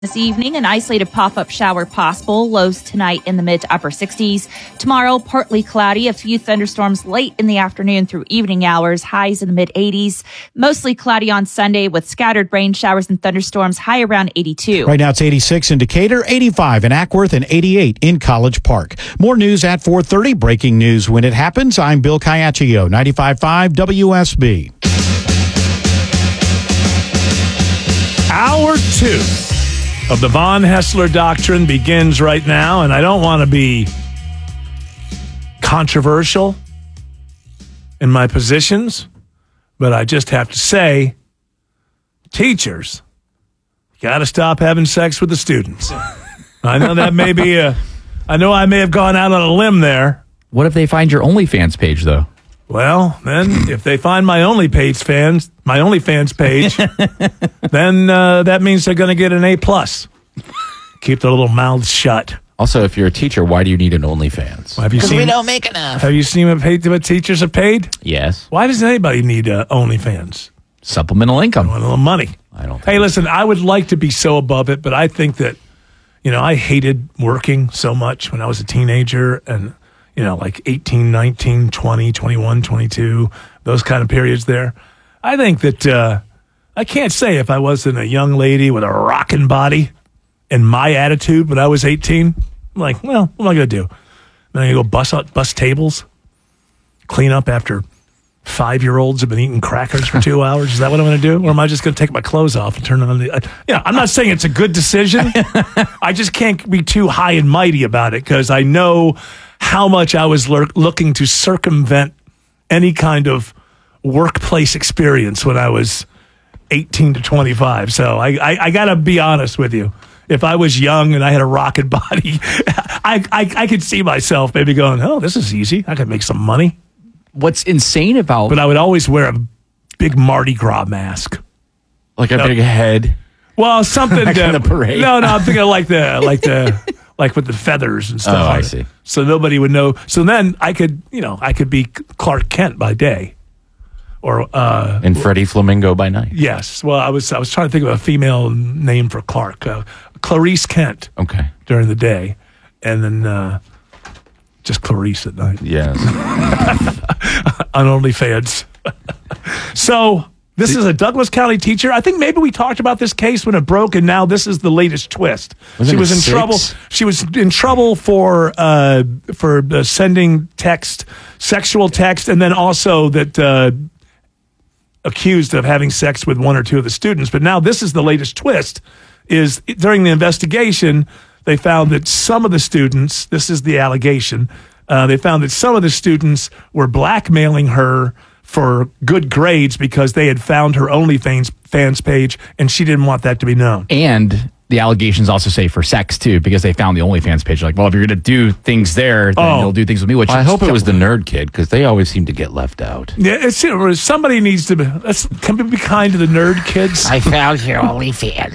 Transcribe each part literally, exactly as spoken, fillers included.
This evening, an isolated pop-up shower possible. Lows tonight in the mid to upper sixties. Tomorrow, partly cloudy. A few thunderstorms late in the afternoon through evening hours. Highs in the mid eighties. Mostly cloudy on Sunday with scattered rain showers and thunderstorms. High around eighty-two. Right now it's eighty-six in Decatur, eighty-five in Ackworth, and eighty-eight in College Park. More news at four thirty. Breaking news when it happens. I'm Bill Caiaccio, ninety-five point five W S B. Hour two of the Von Haessler Doctrine begins right now, and I don't want to be controversial in my positions, but I just have to say, teachers, you got to stop having sex with the students. I know that may be a, I know I may have gone out on a limb there. What if they find your OnlyFans page, though? Well, then, if they find my OnlyPage fans, my OnlyFans page, then uh, that means they're going to get an A plus. Keep their little mouths shut. Also, if you're a teacher, why do you need an OnlyFans? Have you seen? We don't make enough. Have you seen what, paid, what teachers are paid? Yes. Why does anybody need uh, OnlyFans? Supplemental income. I want a little money. I don't. Hey, listen, I would like to be so above it, but I think that, you know, I hated working so much when I was a teenager and. You know, like eighteen, nineteen, twenty, twenty-one, twenty-two, those kind of periods there. I think that uh, I can't say if I wasn't a young lady with a rockin' body and my attitude when I was eighteen. I'm like, well, what am I going to do? Am I going to go bust, out, bust tables, clean up after five-year-olds have been eating crackers for two hours? Is that what I'm going to do? Or am I just going to take my clothes off and turn on the... Uh, yeah, I'm not saying it's a good decision. I just can't be too high and mighty about it because I know... how much I was lur- looking to circumvent any kind of workplace experience when I was eighteen to twenty-five. So I, I, I got to be honest with you. If I was young and I had a rocket body, I, I I could see myself maybe going, oh, this is easy. I could make some money. What's insane about... But I would always wear a big Mardi Gras mask. Like a no. big head? Well, something... like uh, in the parade? No, no, I'm thinking like the... like the like with the feathers and stuff. Oh, I see. So nobody would know. So then I could, you know, I could be Clark Kent by day, or uh, and Freddie Flamingo by night. Yes. Well, I was I was trying to think of a female name for Clark, uh, Clarice Kent. Okay. During the day, and then uh, just Clarice at night. Yes. On OnlyFans. So. This is a Douglas County teacher. I think maybe we talked about this case when it broke, and now this is the latest twist. Wasn't she was it in six? trouble. She was in trouble for uh, for uh, sending text, sexual text, and then also that uh, accused of having sex with one or two of the students. But now this is the latest twist. Is during the investigation, they found that some of the students. This is the allegation. Uh, they found that some of the students were blackmailing her for good grades because they had found her OnlyFans fans page and she didn't want that to be known. And the allegations also say for sex, too, because they found the OnlyFans page. Like, well, if you're going to do things there, then Oh. you'll do things with me. Which I is hope it still- was the nerd kid because they always seem to get left out. Yeah, it's, somebody needs to be, let's, can we be kind to the nerd kids? I found your OnlyFans.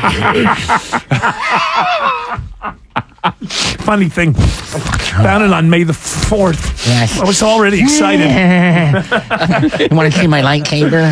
Funny thing, found it on May the fourth. Yes. I was already excited. You want to see my lightsaber?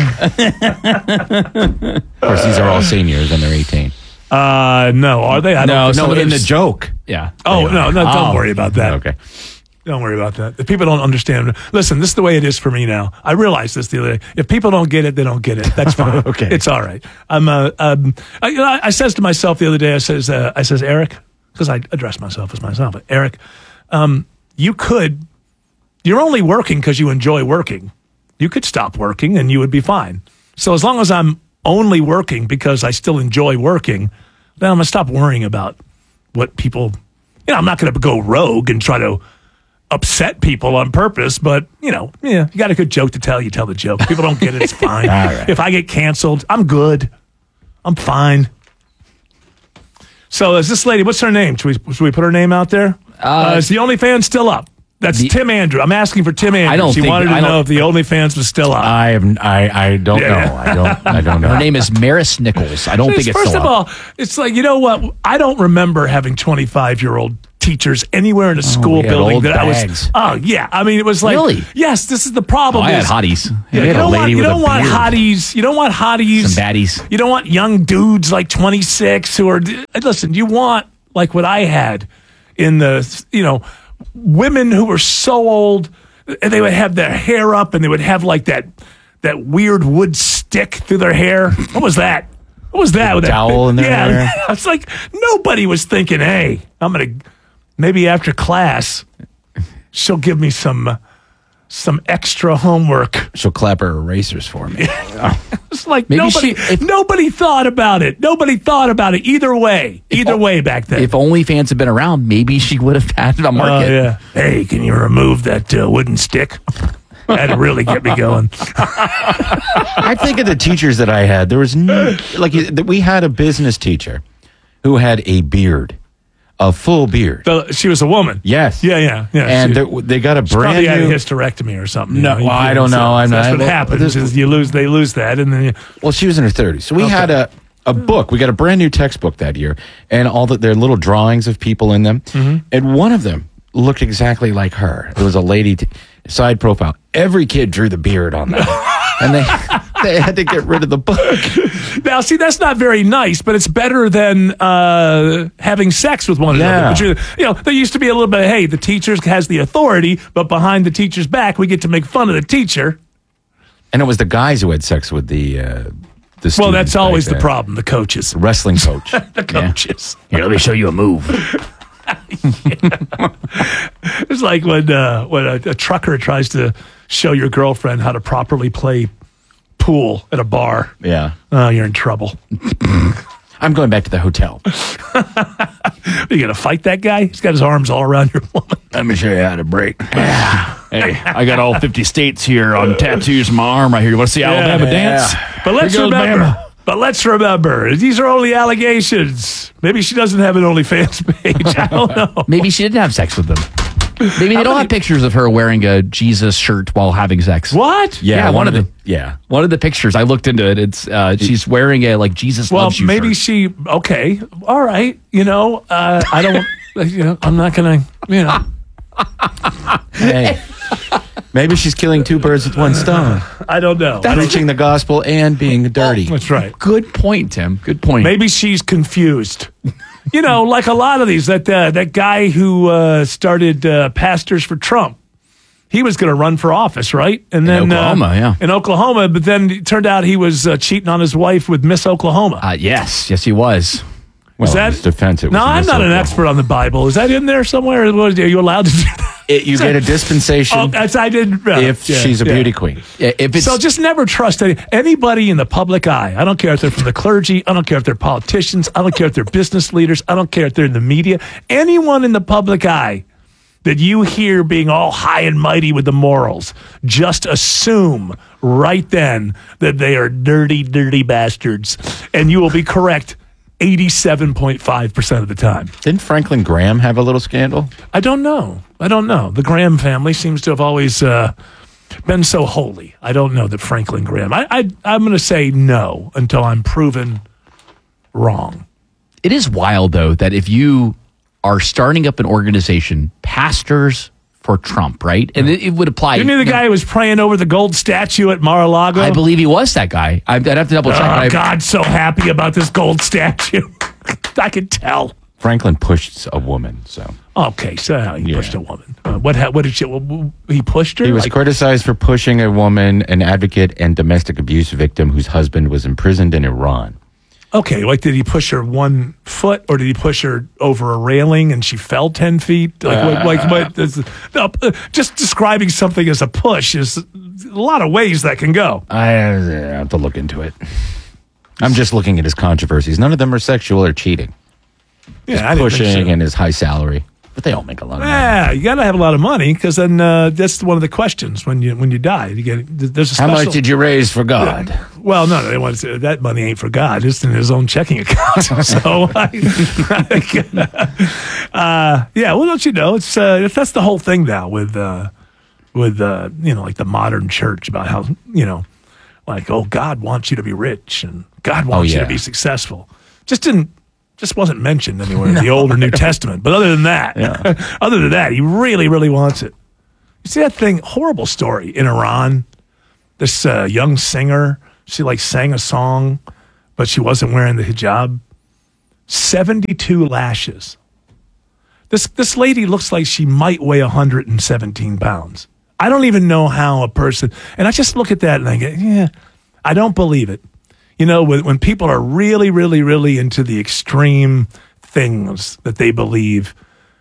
Of course, these are all seniors and they're eighteen. Uh, no, are they? I No, don't no, some of in the those- joke. Yeah. Oh, no, no, don't Oh. worry about that. Okay. Don't worry about that. If people don't understand, listen, this is the way it is for me now. I realized this the other day. If people don't get it, they don't get it. That's fine. Okay. It's all right. I'm, uh, um, I, you know, I, I says to myself the other day, I says, uh, I says, Eric, because I address myself as myself, but Eric, um, you could, you're only working because you enjoy working. You could stop working and you would be fine. So as long as I'm only working because I still enjoy working, then I'm going to stop worrying about what people, you know, I'm not going to go rogue and try to upset people on purpose, but, you know, yeah, you got a good joke to tell, you tell the joke. People don't get it, it's fine. All right. If I get canceled, I'm good. I'm fine. So is this lady, what's her name? Should we, should we put her name out there? Uh, uh, is the OnlyFans still up? That's the, Tim Andrew. I'm asking for Tim Andrews. I don't he think, wanted to I know if the OnlyFans was still up. I have. I. I don't Yeah, know. yeah. I don't. I don't know. Her name is Maris Nichols. I don't think it's First still of up. all, it's like, you know what? I don't remember having twenty-five-year-old teachers anywhere in a school we had building old that bags. I was. Oh yeah, I mean it was like Really? yes, this is the Oh, problem. I had is- hotties. Yeah, We you had a don't lady want you with a don't want beard. hotties. You don't want hotties. Some baddies. You don't want young dudes like twenty-six who are. Listen, you want like what I had in the you know women who were so old and they would have their hair up and they would have like that that weird wood stick through their hair. What was that? What was that? With that- dowel in their yeah, hair? it's like nobody was thinking, hey, I'm gonna maybe after class she'll give me some some extra homework. She'll clap her erasers for me. It's like Maybe nobody she- if- nobody thought about it. Nobody thought about it either way. Either way back then. If OnlyFans had been around, maybe she would have had a Oh, market. yeah. Hey, can you remove that uh, wooden stick? That'd really get me going. I think of the teachers that I had. There was no, like we had a business teacher who had a beard, a full beard. So she was a woman. Yes. Yeah, yeah, yeah. And she, they, they got a she probably brand had a new. hysterectomy or something. No, you well, I you don't so know. I'm that's not- what well, happens. this- Is you lose, they lose that, and then you, Well, she was in her thirties. So we had a, a book. We got a brand new textbook that year, and all the, their little drawings of people in them. Mm-hmm. And one of them looked exactly like her. It was a lady, t- side profile. Every kid drew the beard on that. And they they had to get rid of the book. now see that's not very nice, but it's better than uh, having sex with one Yeah. another. But you, you know, there used to be a little bit. Of, hey, the teacher has the authority, but behind the teacher's back, we get to make fun of the teacher. And it was the guys who had sex with the uh, the Well, students that's back always the then. problem. The coaches, The wrestling coach. the coaches. Here, let me show you a move. It's like when uh, when a, a trucker tries to show your girlfriend how to properly play pool at a bar. Yeah. Oh, you're in trouble. I'm going back to the hotel. Are you gonna fight that guy? He's got his arms all around your woman. Let me show you how to break. Hey, I got all fifty states here on tattoos on my arm right here. You want to see Alabama Yeah. dance? But let's Here goes remember. Bama. But let's remember, these are only allegations. Maybe she doesn't have an OnlyFans page. I don't know. Maybe she didn't have sex with them. Maybe they How don't many- have pictures of her wearing a Jesus shirt while having sex. What? Yeah, Yeah, one of the- Yeah. One of the pictures, I looked into it. It's uh, she's wearing a like Jesus Well, loves you maybe shirt. she. Okay, all right. You know, uh, I don't. You know, I'm not gonna. You know, Hey. Maybe she's killing two birds with one stone. I don't know. I don't- Preaching the gospel and being dirty. That's right. Good point, Tim. Good point. Maybe she's confused. You know, like a lot of these, that uh, that guy who uh, started uh, Pastors for Trump, he was going to run for office, right? And then Oklahoma, uh, yeah. in Oklahoma, but then it turned out he was uh, cheating on his wife with Miss Oklahoma. Uh, yes, yes, he was. Well, Is that in his defense, it was No, I'm Miss not an Oklahoma. expert on the Bible. Is that in there somewhere? Are you allowed to do that? It, you get a dispensation Oh, that's I didn't. Uh, if yeah, she's a yeah. beauty queen. Yeah, If it's So just never trust any, anybody in the public eye. I don't care if they're from the clergy. I don't care if they're politicians. I don't care if they're business leaders. I don't care if they're in the media. Anyone in the public eye that you hear being all high and mighty with the morals, just assume right then that they are dirty, dirty bastards. And you will be correct eighty-seven point five percent of the time. Didn't Franklin Graham have a little scandal? I don't know. I don't know. The Graham family seems to have always uh, been so holy. I don't know that Franklin Graham. I, I I'm going to say no until I'm proven wrong. it is wild though that if you are starting up an organization, Pastors for Trump, right? And it, it would apply. You knew the guy who was praying over the gold statue at Mar-a-Lago? I believe he was that guy. I- I'd have to double check. but Oh, I- God's so happy about this gold statue. I can tell. Franklin pushed a woman, so Okay, so he Yeah. pushed a woman. Uh, what? ha- What did she? well, He pushed her. he was Like- criticized for pushing a woman, an advocate and domestic abuse victim whose husband was imprisoned in Iran. Okay, like did he push her one foot, or did he push her over a railing and she fell ten feet? Like, what, like, what? Is, no, uh, just describing something as a push is a lot of ways that can go. I uh, have to look into it. I'm just looking at his controversies. None of them are sexual or cheating. Yeah, I didn't think Pushing so. and his high salary, but they all make a lot of money. Yeah, you got to have a lot of money because then uh, that's one of the questions when you when you die. You get there's a How special, much did you raise for God? Well, no, no, they want to say that money ain't for God. It's in his own checking account. so, I, uh, yeah. Well, don't you know? It's uh, that's the whole thing now with uh, with uh, you know, like the modern church about how you know, like oh, God wants you to be rich and God wants you yeah. to be successful. Just didn't Just wasn't mentioned anywhere in the Old or New Testament. But other than that, yeah. other than that, he really, really wants it. You see that thing? Horrible story in Iran. This uh, young singer, she like sang a song, but she wasn't wearing the hijab. seventy-two lashes. This this lady looks like she might weigh one hundred seventeen pounds. I don't even know how a person, and I just look at that and I go, yeah, I don't believe it. You know, when, when people are really, really, really into the extreme things that they believe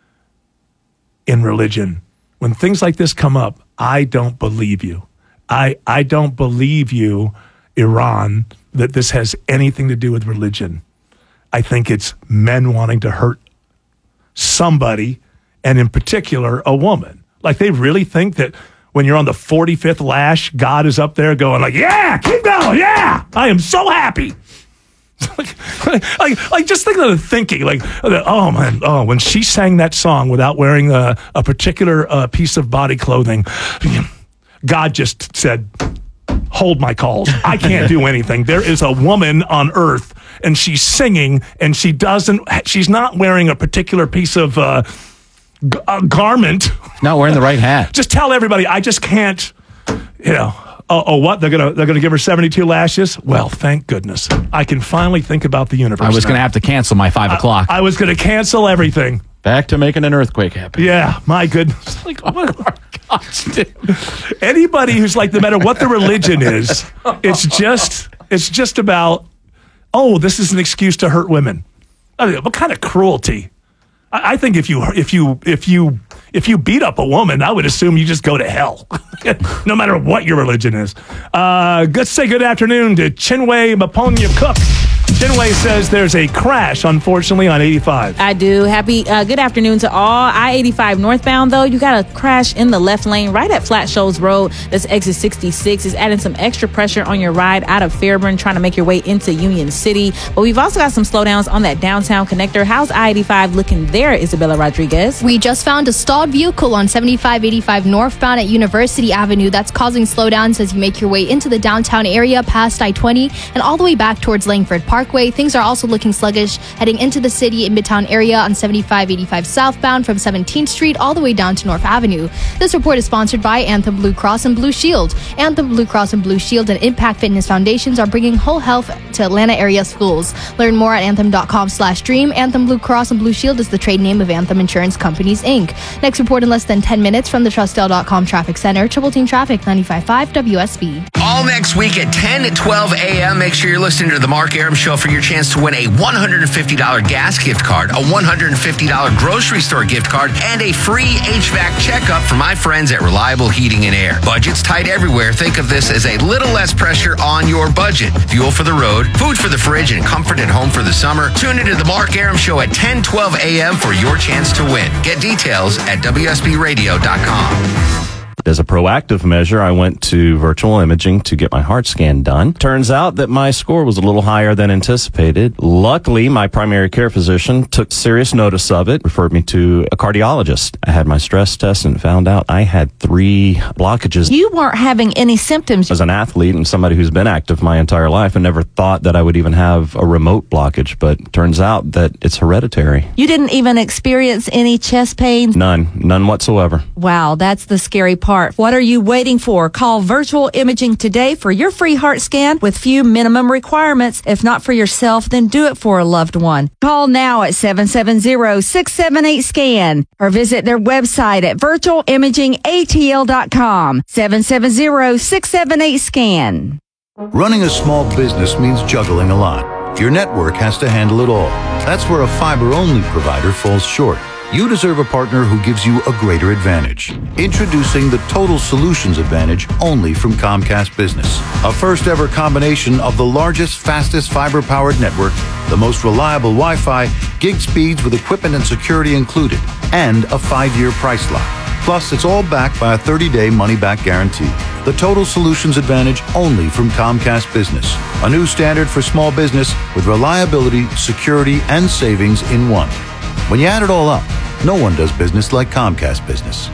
in religion, when things like this come up, I don't believe you. I, I don't believe you, Iran, that this has anything to do with religion. I think it's men wanting to hurt somebody, and in particular, a woman. Like, they really think that when you're on the forty-fifth lash, God is up there going like, yeah, keep going, yeah, I am so happy. like, like, like, just think of the thinking, like, oh, man, oh, when she sang that song without wearing a, a particular uh, piece of body clothing, God just said, hold my calls. I can't do anything. There is a woman on earth, and she's singing, and she doesn't, she's not wearing a particular piece of uh, g- uh, garment. Not wearing the right hat. Just tell everybody, I just can't, you know, oh, oh what? They're going to they're gonna give her seventy-two lashes? Well, thank goodness. I can finally think about the universe. I was now. going to have to cancel my five o'clock. I, I was going to cancel everything. Back to making an earthquake happen. Yeah, my goodness. Like, what? Anybody who's like, no matter what the religion is, it's just it's just about, oh, this is an excuse to hurt women. I mean, what kind of cruelty? I, I think if you if you if you if you beat up a woman, I would assume you just go to hell, no matter what your religion is. Uh, let's say good afternoon to Chinwe Maponya Cook. Chinwe says there's a crash, unfortunately, on eighty-five. I do. Happy uh, good afternoon to all. I eighty-five northbound, though, you got a crash in the left lane right at Flat Shoals Road. That's exit sixty-six. Is adding some extra pressure on your ride out of Fairburn, trying to make your way into Union City. But we've also got some slowdowns on that downtown connector. How's I eighty-five looking there, Isabella Rodriguez? We just found a stalled vehicle on seventy-five eighty-five northbound at University Avenue. That's causing slowdowns as you make your way into the downtown area past I twenty and all the way back towards Langford Parkway. Things are also looking sluggish heading into the city in Midtown area on seventy-five eighty-five southbound from seventeenth Street all the way down to North Avenue. This report is sponsored by Anthem Blue Cross and Blue Shield. Anthem Blue Cross and Blue Shield and Impact Fitness Foundations are bringing whole health to Atlanta area schools. Learn more at anthem.com slash dream. Anthem Blue Cross and Blue Shield is the trade name of Anthem Insurance Companies, Incorporated. Next report in less than ten minutes from the Trustdale dot com Traffic Center. Triple Team Traffic, ninety-five point five W S B. All next week at ten to twelve a.m. Make sure you're listening to The Mark Arum Show for your chance to win a one hundred fifty dollars gas gift card, a one hundred fifty dollars grocery store gift card, and a free H V A C checkup from my friends at Reliable Heating and Air. Budget's tight everywhere. Think of this as a little less pressure on your budget. Fuel for the road, food for the fridge, and comfort at home for the summer. Tune into The Mark Arum Show at ten twelve a.m. for your chance to win. Get details at W S B radio dot com. As a proactive measure, I went to virtual imaging to get my heart scan done. Turns out that my score was a little higher than anticipated. Luckily, my primary care physician took serious notice of it, referred me to a cardiologist. I had my stress test and found out I had three blockages. You weren't having any symptoms. As an athlete and somebody who's been active my entire life, I never thought that I would even have a remote blockage, but turns out that it's hereditary. You didn't even experience any chest pains? None. None whatsoever. Wow, that's the scary part. What are you waiting for? Call Virtual Imaging today for your free heart scan with few minimum requirements. If not for yourself, then do it for a loved one. Call now at seven seven zero, six seven eight, SCAN or visit their website at virtual imaging A T L dot com. seven seven zero, six seven eight, SCAN. Running a small business means juggling a lot. Your network has to handle it all. That's where a fiber-only provider falls short. You deserve a partner who gives you a greater advantage. Introducing the Total Solutions Advantage only from Comcast Business. A first ever combination of the largest, fastest fiber-powered network, the most reliable Wi-Fi, gig speeds with equipment and security included, and a five-year price lock. Plus, it's all backed by a thirty-day money-back guarantee. The Total Solutions Advantage only from Comcast Business. A new standard for small business with reliability, security, and savings in one. When you add it all up, no one does business like Comcast Business.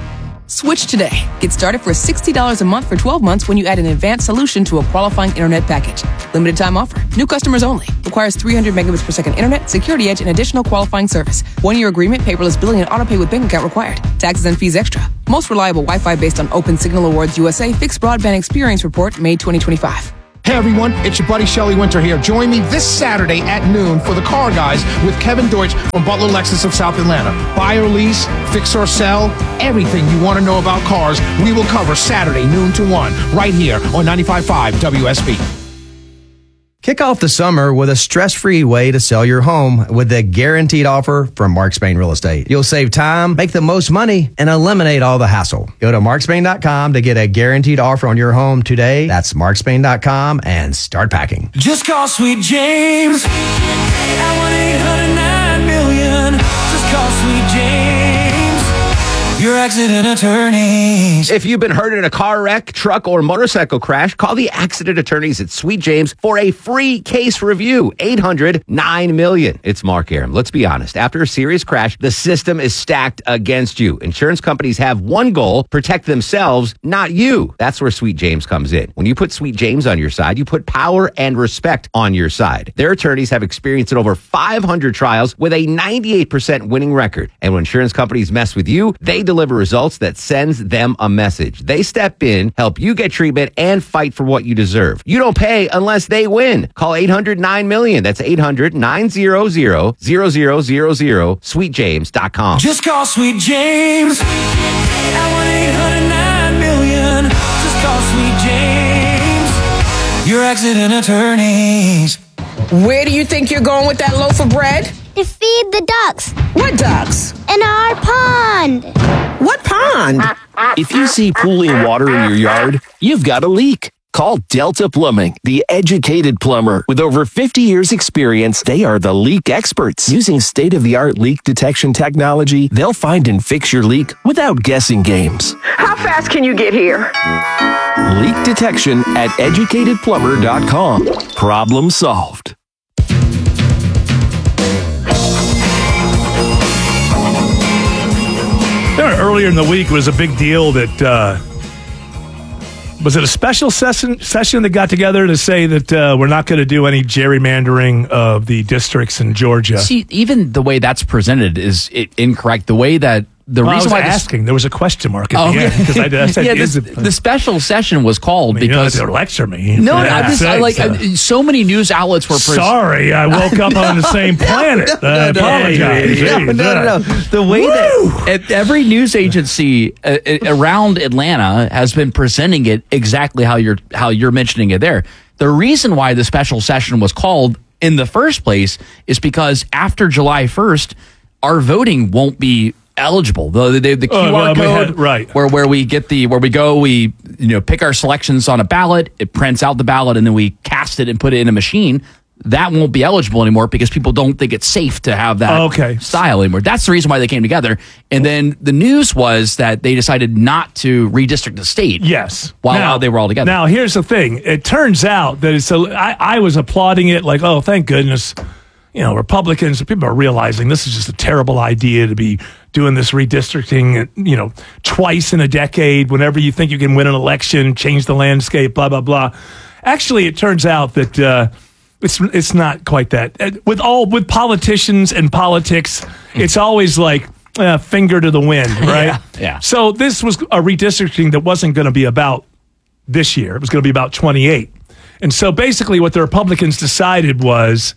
Switch today. Get started for sixty dollars a month for twelve months when you add an advanced solution to a qualifying internet package. Limited time offer. New customers only. Requires three hundred megabits per second internet, security edge, and additional qualifying service. One-year agreement, paperless billing, and autopay with bank account required. Taxes and fees extra. Most reliable Wi-Fi based on Open Signal Awards U S A Fixed Broadband Experience Report, May twenty twenty-five. Hey everyone, it's your buddy Shelly Winter here. Join me this Saturday at noon for the Car Guys with Kevin Deutsch from Butler Lexus of South Atlanta. Buy or lease, fix or sell, everything you want to know about cars, we will cover Saturday noon to one right here on ninety-five point five W S B. Kick off the summer with a stress-free way to sell your home with the guaranteed offer from Mark Spain Real Estate. You'll save time, make the most money, and eliminate all the hassle. Go to mark spain dot com to get a guaranteed offer on your home today. That's mark spain dot com and start packing. Just call Sweet James at one eight hundred nine million. Just call Sweet James, your accident attorneys. If you've been hurt in a car wreck, truck, or motorcycle crash, call the accident attorneys at Sweet James for a free case review. eight hundred nine million. It's Mark Aram. Let's be honest. After a serious crash, the system is stacked against you. Insurance companies have one goal: protect themselves, not you. That's where Sweet James comes in. When you put Sweet James on your side, you put power and respect on your side. Their attorneys have experience in over five hundred trials with a ninety-eight percent winning record. And when insurance companies mess with you, they deliver results that sends them a message. They step in, help you get treatment, and fight for what you deserve. You don't pay unless they win. Call eight hundred nine million. That's eight hundred nine hundred zero zero zero zero. sweet james dot com. Just call Sweet James at one eight hundred nine million. Just call Sweet James, your accident attorneys. Where do you think you're going with that loaf of bread? To feed the ducks. What ducks? In our pond. What pond? If you see pooling water in your yard, you've got a leak. Call Delta Plumbing, the educated plumber. With over fifty years experience, they are the leak experts. Using state-of-the-art leak detection technology, they'll find and fix your leak without guessing games. How fast can you get here? Leak detection at educated plumber dot com. Problem solved. Earlier in the week, it was a big deal that, uh, was it a special session, session that got together to say that uh, we're not going to do any gerrymandering of the districts in Georgia? See, even the way that's presented is it incorrect. The way that the well, reason I was why this, asking, there was a question mark at oh, the end because I, I said, yeah, is this, it, the special session was called I mean, because you don't have to lecture me. No, no, I I'm just I, like so. uh, so many news outlets were. Pres- Sorry, I woke up on the same planet. no, no, I no, apologize. No, no, no, no. The way Woo! that At every news agency uh, around Atlanta has been presenting it exactly how you're how you're mentioning it there. The reason why the special session was called in the first place is because after July first, our voting won't be eligible. The, the, the Q R Oh, well, we code, had- right. where where we get the where we go, we you know pick our selections on a ballot. It prints out the ballot, and then we cast it and put it in a machine. That won't be eligible anymore because people don't think it's safe to have that Okay. style anymore. That's the reason why they came together. And then the news was that they decided not to redistrict the state. Yes. While, Now- while they were all together. Now, here's the thing. It turns out that it's a, I, I was applauding it like, oh, thank goodness. You know, Republicans, people are realizing this is just a terrible idea to be doing this redistricting, you know, twice in a decade, whenever you think you can win an election, change the landscape, blah, blah, blah. Actually, it turns out that uh, it's it's not quite that. Uh, With all with politicians and politics, it's always like uh, finger to the wind, right? Yeah, yeah. So this was a redistricting that wasn't going to be about this year. It was going to be about twenty-eight. And so basically what the Republicans decided was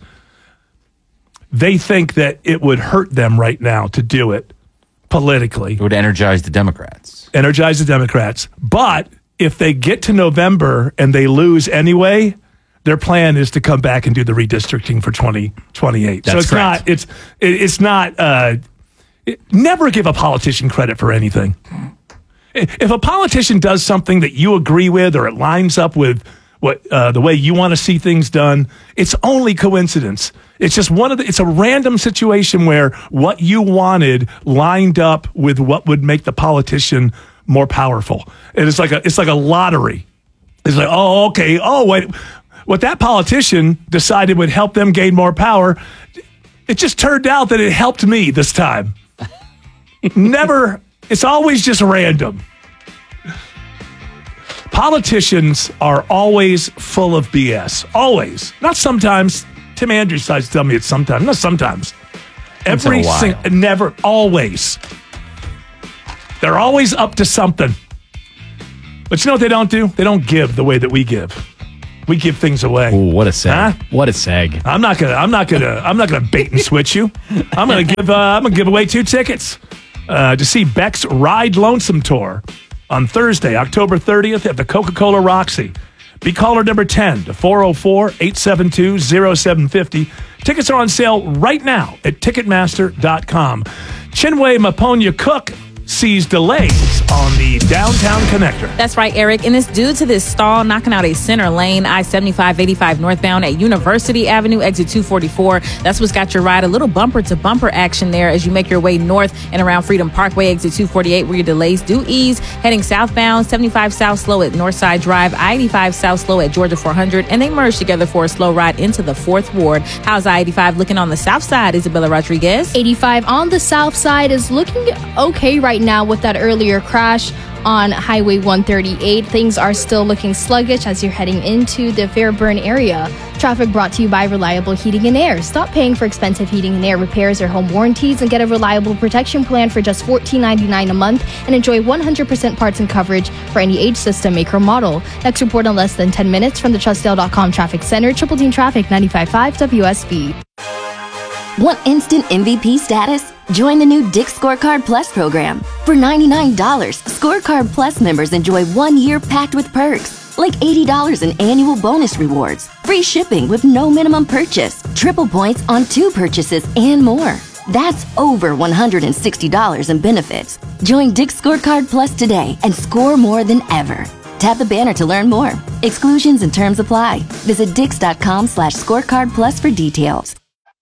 they think that it would hurt them right now to do it politically. It would energize the Democrats. Energize the Democrats. But if they get to November and they lose anyway, their plan is to come back and do the redistricting for twenty twenty-eight. So That's it's correct. not, it's, it, it's not, uh, it, never give a politician credit for anything. If a politician does something that you agree with or it lines up with what uh, the way you want to see things done, it's only coincidence. It's just one of the, it's a random situation where what you wanted lined up with what would make the politician more powerful. And it's like a it's like a lottery. It's like, oh, okay, oh wait, what that politician decided would help them gain more power, it just turned out that it helped me this time. Never, it's always just random. Politicians are always full of B S. Always. Not sometimes. Tim Andrews tries to tell me it's sometimes. Not sometimes. Once in Every a while. single, never, always. They're always up to something. But you know what they don't do? They don't give the way that we give. We give things away. Ooh, what a seg. Huh? What a seg. I'm not gonna. I'm not gonna. I'm not gonna bait and switch you. I'm gonna give. Uh, I'm gonna give away two tickets uh, to see Beck's Ride Lonesome tour on Thursday, October thirtieth at the Coca-Cola Roxy. Be caller number ten to four oh four, eight seven two, oh seven five oh. Tickets are on sale right now at Ticketmaster dot com. Chinwe Maponya Cook sees delays on the downtown connector. That's right, Eric. And it's due to this stall knocking out a center lane, I seventy-five eighty-five northbound at University Avenue, exit two forty-four. That's what's got your ride. A little bumper-to-bumper action there as you make your way north and around Freedom Parkway, exit two forty-eight, where your delays do ease. Heading southbound, seventy-five South slow at Northside Drive, I eighty-five South slow at Georgia four hundred, and they merge together for a slow ride into the fourth Ward. How's I eighty-five looking on the south side, Isabella Rodriguez? eighty-five on the south side is looking okay right now with that earlier crash on Highway one thirty-eight. Things are still looking sluggish as you're heading into the Fairburn area. Traffic brought to you by Reliable Heating and Air. Stop paying for expensive heating and air repairs or home warranties and get a reliable protection plan for just fourteen ninety-nine a month and enjoy one hundred percent parts and coverage for any age, system, make, or model. Next report in less than ten minutes from the Trustdale dot com Traffic Center. Triple Team Traffic, ninety-five point five W S B. Want instant M V P status? Join the new Dick's Scorecard Plus program. For ninety-nine dollars, Scorecard Plus members enjoy one year packed with perks, like eighty dollars in annual bonus rewards, free shipping with no minimum purchase, triple points on two purchases, and more. That's over one hundred sixty dollars in benefits. Join Dick's Scorecard Plus today and score more than ever. Tap the banner to learn more. Exclusions and terms apply. Visit dix.com slash scorecard plus for details.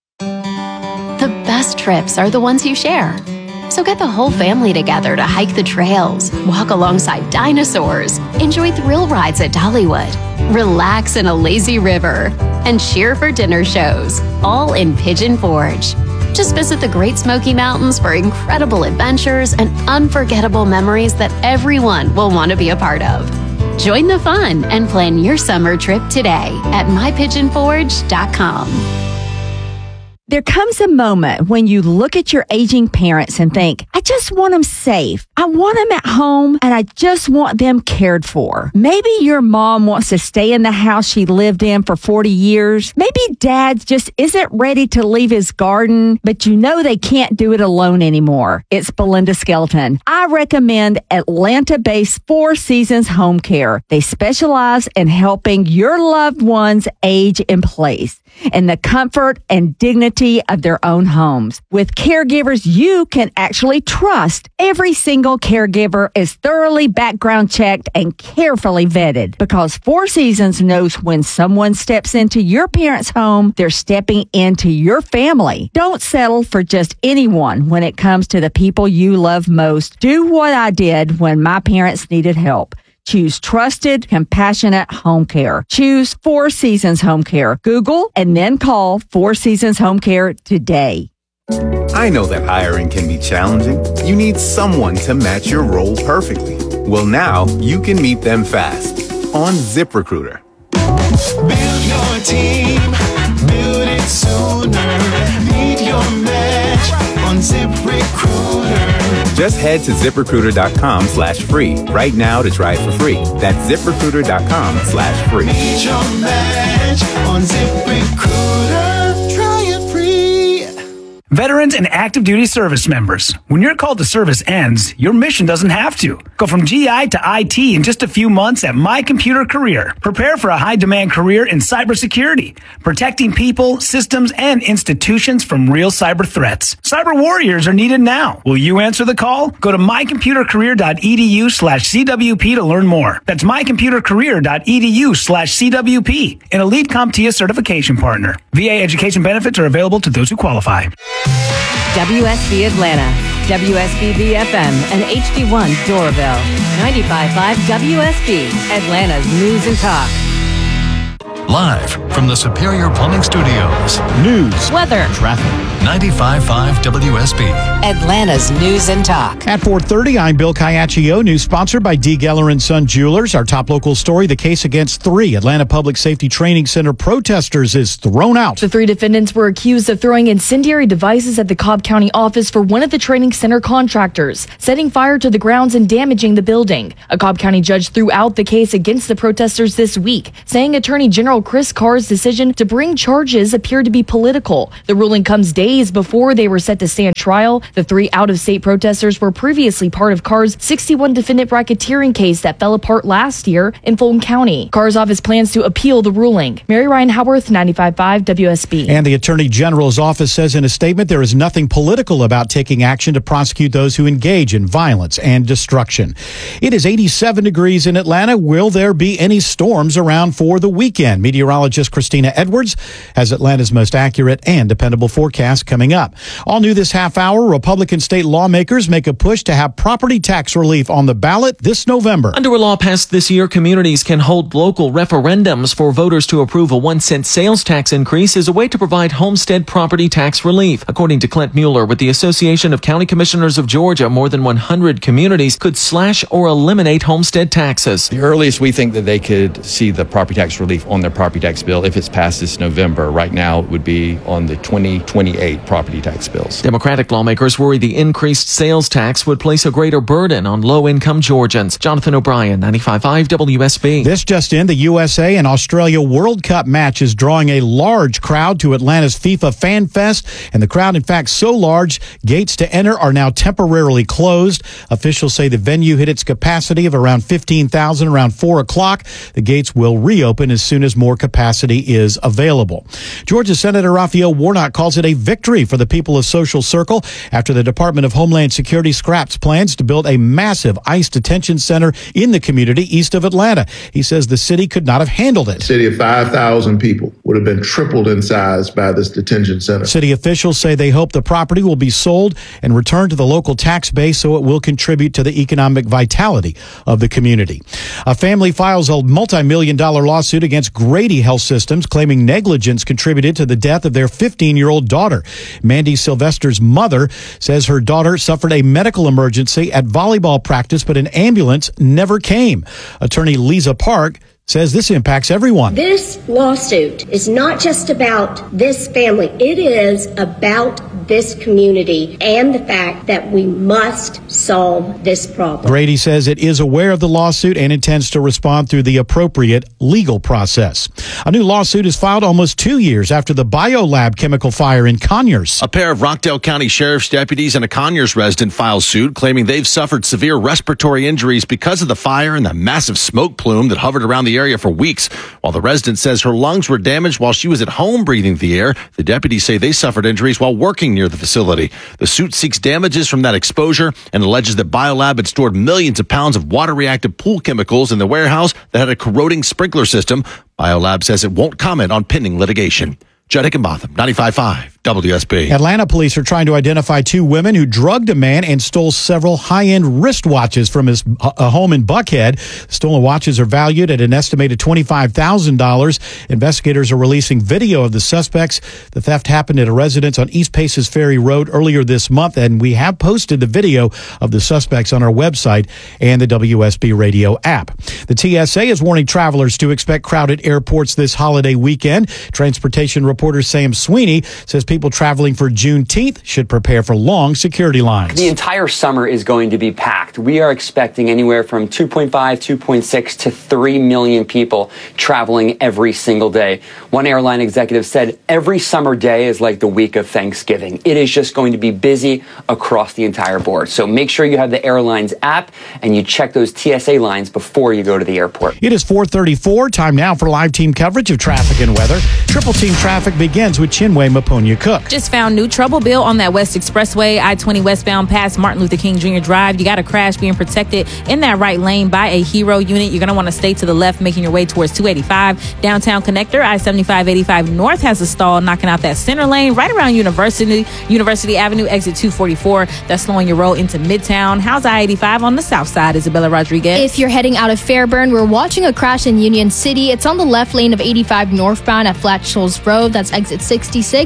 The best trips are the ones you share. So get the whole family together to hike the trails, walk alongside dinosaurs, enjoy thrill rides at Dollywood, relax in a lazy river, and cheer for dinner shows, all in Pigeon Forge. Just visit the Great Smoky Mountains for incredible adventures and unforgettable memories that everyone will want to be a part of. Join the fun and plan your summer trip today at my pigeon forge dot com. There comes a moment when you look at your aging parents and think, I just want them safe. I want them at home and I just want them cared for. Maybe your mom wants to stay in the house she lived in for forty years. Maybe dad just isn't ready to leave his garden, but you know they can't do it alone anymore. It's Belinda Skelton. I recommend Atlanta-based Four Seasons Home Care. They specialize in helping your loved ones age in place in the comfort and dignity of their own homes. With caregivers you can actually trust, every single caregiver is thoroughly background checked and carefully vetted because Four Seasons knows when someone steps into your parents' home, they're stepping into your family. Don't settle for just anyone when it comes to the people you love most. Do what I did when my parents needed help. Choose trusted, compassionate home care. Choose Four Seasons Home Care. Google and then call Four Seasons Home Care today. I know that hiring can be challenging. You need someone to match your role perfectly. Well, now you can meet them fast on ZipRecruiter. Build your team, build it sooner. Meet your match on ZipRecruiter. Just head to ZipRecruiter.com slash free right now to try it for free. That's ZipRecruiter.com slash free. Meet your match on ZipRecruiter. Try it free. Veterans and active duty service members, when your call to service ends, your mission doesn't have to. Go from G I to I T in just a few months at My Computer Career. Prepare for a high-demand career in cybersecurity, protecting people, systems, and institutions from real cyber threats. Cyber warriors are needed now. Will you answer the call? Go to mycomputercareer.edu slash CWP to learn more. That's mycomputercareer.edu slash CWP, an elite CompTIA certification partner. V A education benefits are available to those who qualify. W S B Atlanta, W S B B F M, and H D one Doraville. ninety-five point five W S B, Atlanta's News and Talk. Live from the Superior Plumbing Studios. News, weather, traffic, ninety-five point five W S B. Atlanta's News and Talk. At four thirty, I'm Bill Caiaccio. News sponsored by D. Geller and Son Jewelers. Our top local story, the case against three Atlanta Public Safety Training Center protesters is thrown out. The three defendants were accused of throwing incendiary devices at the Cobb County office for one of the training center contractors, setting fire to the grounds and damaging the building. A Cobb County judge threw out the case against the protesters this week, saying Attorney General Chris Carr's decision to bring charges appeared to be political. The ruling comes days before they were set to stand trial. The three out-of-state protesters were previously part of Carr's sixty-one defendant racketeering case that fell apart last year in Fulton County. Carr's office plans to appeal the ruling. Mary Ryan Howarth, ninety-five point five W S B. And the Attorney General's office says in a statement there is nothing political about taking action to prosecute those who engage in violence and destruction. It is eighty-seven degrees in Atlanta. Will there be any storms around for the weekend? Meteorologist Christina Edwards has Atlanta's most accurate and dependable forecast coming up. All new this half hour, Republican state lawmakers make a push to have property tax relief on the ballot this November. Under a law passed this year, communities can hold local referendums for voters to approve a one cent sales tax increase as a way to provide homestead property tax relief. According to Clint Mueller with the Association of County Commissioners of Georgia, more than one hundred communities could slash or eliminate homestead taxes. The earliest we think that they could see the property tax relief on their property tax bill, if it's passed this November, right now it would be on the twenty twenty-eight property tax bills. Democratic lawmakers worry the increased sales tax would place a greater burden on low-income Georgians. Jonathan O'Brien, ninety-five point five W S B. This just in, the U S A and Australia World Cup match is drawing a large crowd to Atlanta's FIFA Fan Fest, and the crowd, in fact, so large, gates to enter are now temporarily closed. Officials say the venue hit its capacity of around fifteen thousand around four o'clock. The gates will reopen as soon as more capacity is available. Georgia Senator Raphael Warnock calls it a victory for the people of Social Circle after the Department of Homeland Security scraps plans to build a massive ICE detention center in the community east of Atlanta. He says the city could not have handled it. A city of five thousand people would have been tripled in size by this detention center. City officials say they hope the property will be sold and returned to the local tax base so it will contribute to the economic vitality of the community. A family files a multi-million dollar lawsuit against Grady Health Systems, claiming negligence contributed to the death of their fifteen-year-old daughter. Mandy Sylvester's mother says her daughter suffered a medical emergency at volleyball practice, but an ambulance never came. Attorney Lisa Park says this impacts everyone. This lawsuit is not just about this family. It is about this community and the fact that we must solve this problem. Grady says it is aware of the lawsuit and intends to respond through the appropriate legal process. A new lawsuit is filed almost two years after the BioLab chemical fire in Conyers. A pair of Rockdale County Sheriff's deputies and a Conyers resident filed suit claiming they've suffered severe respiratory injuries because of the fire and the massive smoke plume that hovered around the area for weeks. While the resident says her lungs were damaged while she was at home breathing the air, the deputies say they suffered injuries while working near the facility. The suit seeks damages from that exposure and alleges that BioLab had stored millions of pounds of water-reactive pool chemicals in the warehouse that had a corroding sprinkler system. BioLab says it won't comment on pending litigation. Judd Hickenbotham, ninety-five point five W S B. Atlanta police are trying to identify two women who drugged a man and stole several high-end wristwatches from his uh, home in Buckhead. The stolen watches are valued at an estimated twenty-five thousand dollars. Investigators are releasing video of the suspects. The theft happened at a residence on East Paces Ferry Road earlier this month, and we have posted the video of the suspects on our website and the W S B radio app. The T S A is warning travelers to expect crowded airports this holiday weekend. Transportation reporter Sam Sweeney says people traveling for Juneteenth should prepare for long security lines. The entire summer is going to be packed. We are expecting anywhere from two point five, two point six to three million people traveling every single day. One airline executive said every summer day is like the week of Thanksgiving. It is just going to be busy across the entire board. So make sure you have the airline's app and you check those T S A lines before you go to the airport. It is four thirty-four. Time now for live team coverage of traffic and weather. Triple team traffic begins with Chinwe Maponia Cook. Just found new trouble, Bill, on that West Expressway, I twenty westbound past Martin Luther King Junior Drive. You got a crash being protected in that right lane by a Hero unit. You're going to want to stay to the left, making your way towards two eighty-five. Downtown connector, I seventy-five eighty-five North has a stall knocking out that center lane right around University University Avenue, exit two forty-four. That's slowing your roll into Midtown. How's I eighty-five on the south side, Isabella Rodriguez? If you're heading out of Fairburn, we're watching a crash in Union City. It's on the left lane of eighty-five northbound at Flat Shoals Road. That's exit sixty-six, and that's going to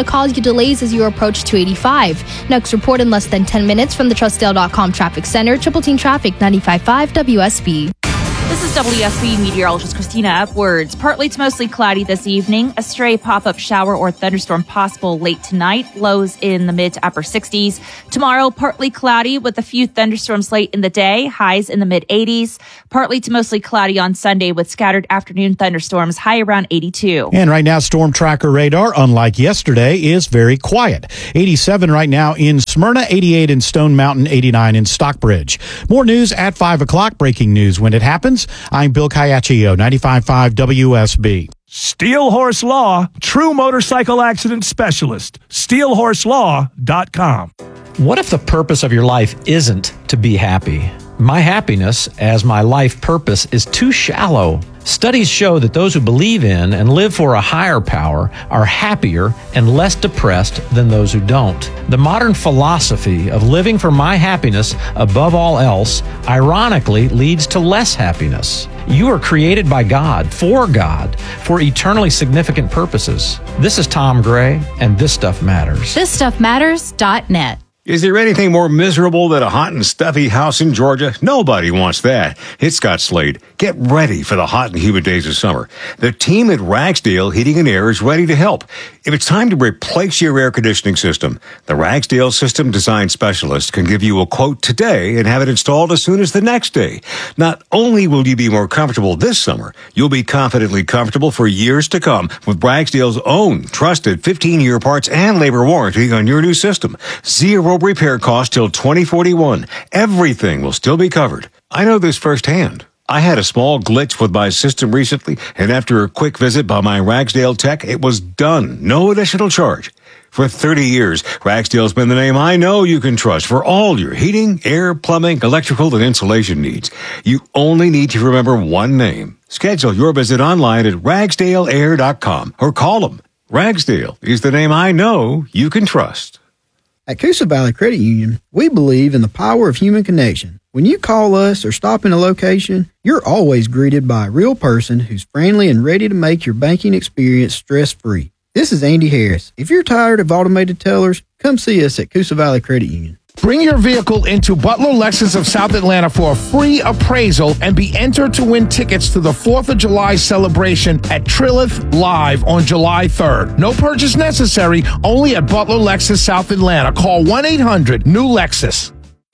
to cause you delays as you approach two eighty-five. Next report in less than ten minutes from the Trustdale dot com Traffic Center. Triple Team Traffic, ninety-five point five W S B. This is W S B meteorologist Christina Upwards. Partly to mostly cloudy this evening. A stray pop-up shower or thunderstorm possible late tonight. Lows in the mid to upper sixties. Tomorrow, partly cloudy with a few thunderstorms late in the day. Highs in the mid eighties. Partly to mostly cloudy on Sunday with scattered afternoon thunderstorms. High around eighty-two. And right now, Storm Tracker radar, unlike yesterday, is very quiet. eighty-seven right now in Smyrna, eighty-eight in Stone Mountain, eighty-nine in Stockbridge. More news at five o'clock. Breaking news when it happens. I'm Bill Caiaccio, ninety-five point five W S B. Steel Horse Law, true motorcycle accident specialist. steel horse law dot com. What if the purpose of your life isn't to be happy? My happiness as my life purpose is too shallow. Studies show that those who believe in and live for a higher power are happier and less depressed than those who don't. The modern philosophy of living for my happiness above all else, ironically, leads to less happiness. You are created by God, for God, for eternally significant purposes. This is Tom Gray, and This Stuff Matters. this stuff matters dot net. Is there anything more miserable than a hot and stuffy house in Georgia? Nobody wants that. It's Scott Slade. Get ready for the hot and humid days of summer. The team at Ragsdale Heating and Air is ready to help. If it's time to replace your air conditioning system, the Ragsdale System Design Specialist can give you a quote today and have it installed as soon as the next day. Not only will you be more comfortable this summer, you'll be confidently comfortable for years to come with Ragsdale's own trusted fifteen-year parts and labor warranty on your new system. Zero repair cost till twenty forty-one. Everything will still be covered. I know this firsthand. I had a small glitch with my system recently, and after a quick visit by my Ragsdale tech, it was done. No additional charge. For thirty years, Ragsdale's been the name I know you can trust for all your heating, air, plumbing, electrical, and insulation needs. You only need to remember one name. Schedule your visit online at ragsdale air dot com or call them. Ragsdale is the name I know you can trust. At Coosa Valley Credit Union, we believe in the power of human connection. When you call us or stop in a location, you're always greeted by a real person who's friendly and ready to make your banking experience stress-free. This is Andy Harris. If you're tired of automated tellers, come see us at Coosa Valley Credit Union. Bring your vehicle into Butler Lexus of South Atlanta for a free appraisal and be entered to win tickets to the fourth of July celebration at Trilith Live on July third. No purchase necessary, only at Butler Lexus South Atlanta. Call one eight hundred new Lexus.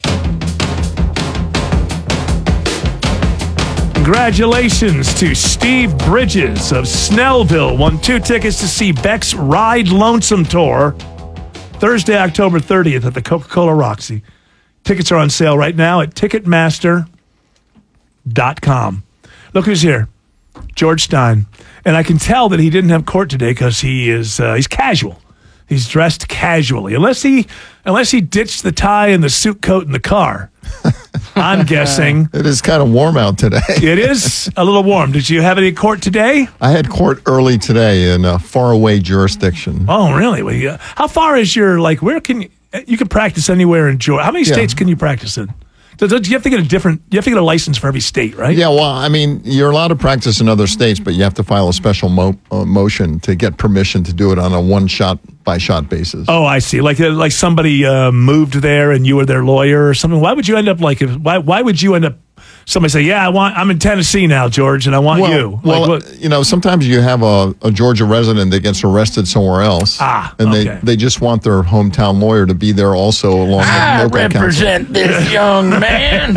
Congratulations to Steve Bridges of Snellville. Won two tickets to see Beck's Ride Lonesome Tour Thursday, October thirtieth at the Coca-Cola Roxy. Tickets are on sale right now at ticketmaster dot com. Look who's here. George Stein. And I can tell that he didn't have court today because he is uh, he's casual. He's dressed casually. Unless he unless he ditched the tie and the suit coat in the car. I'm guessing. It is kind of warm out today. It is a little warm. Did you have any court today? I had court early today in a faraway jurisdiction. Oh, really? Well, yeah. How far is your, like, where can you, you can practice anywhere in Georgia? How many Yeah. states can you practice in? Does, does, you have to get a different, you have to get a license for every state, right? Yeah, well, I mean, you're allowed to practice in other states, but you have to file a special mo- uh, motion to get permission to do it on a one-shot by shot basis. Oh, I see. Like, uh, like somebody uh, moved there and you were their lawyer or something. Why would you end up like? If, why? Why would you end up? Somebody say, "Yeah, I want. I'm in Tennessee now, George, and I want well, you." Like, well, what? you know, sometimes you have a, a Georgia resident that gets arrested somewhere else, ah, and okay. they, they just want their hometown lawyer to be there also along I with local represent counsel. this young man.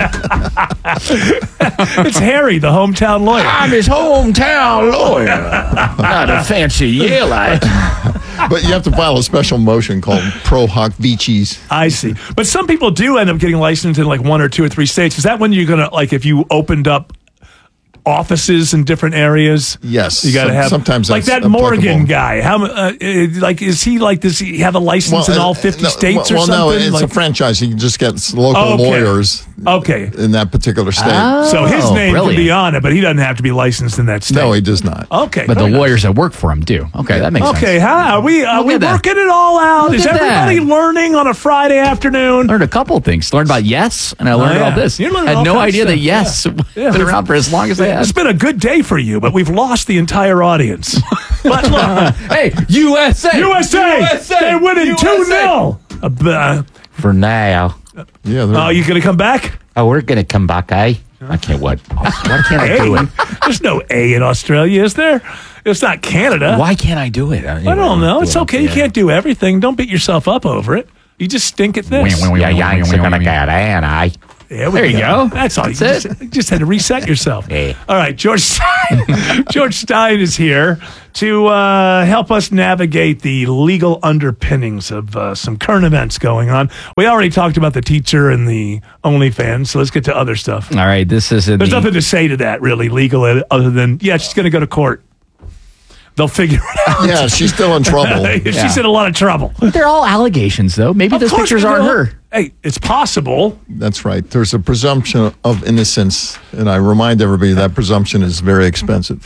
It's Harry, the hometown lawyer. I'm his hometown lawyer, not a fancy Yaleite. But you have to file a special motion called Pro Hoc Vicis. I see. But some people do end up getting licensed in like one or two or three states. Is that when you're going to, like, if you opened up offices in different areas? Yes. You got to Some- have. sometimes like that's that Morgan applicable. guy. How, uh, uh, like, is he like, does he have a license in uh, all fifty no, states well, or something? Well, no, it's like, a franchise. He just gets local Oh, okay. lawyers okay. in that particular state. So his Oh, name brilliant. can be on it, but he doesn't have to be licensed in that state. No, he does not. Okay. But the very nice. lawyers that work for him do. Okay, that makes sense. Okay, how are we? Are Look we at that. working it all out? Look Is at everybody that. learning on a Friday afternoon? Learned a couple of things. Learned about Yes, and I learned Oh, yeah. about this. You learned Had all no kinds idea of that stuff. Yes Yeah. been around for as long as they have. It's been a good day for you, but we've lost the entire audience. But look, hey, U S A, U S A, U S A, they're winning two nil. Uh, For now. Yeah. oh, you going to come back? Oh, we're going to come back, eh? I can't what? Why can't I do it? There's no A in Australia, is there? It's not Canada. Why can't I do it? I don't know. It's okay. You can't do everything. Don't beat yourself up over it. You just stink at this. Yeah, you ain't gonna get an I. Yeah, There you go. That's all. That's you it. Just, you just had to reset yourself. Yeah. All right, George Stein. George Stein is here to uh, help us navigate the legal underpinnings of uh, some current events going on. We already talked about the teacher and the OnlyFans, so let's get to other stuff. All right, this is in There's the, nothing to say to that, really, legal, other than, yeah, she's going to go to court. They'll figure it out. Yeah, she's still in trouble. She's Yeah. in a lot of trouble. They're all allegations, though. Maybe Of those course pictures they aren't will. her. Hey, it's possible. That's right. There's a presumption of innocence, and I remind everybody that presumption is very expensive.